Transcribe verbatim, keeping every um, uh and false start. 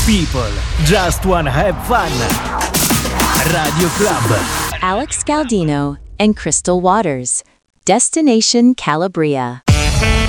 People just wanna have fun. Radio Club. Alex Galdino and Crystal Waters. Destination Calabria.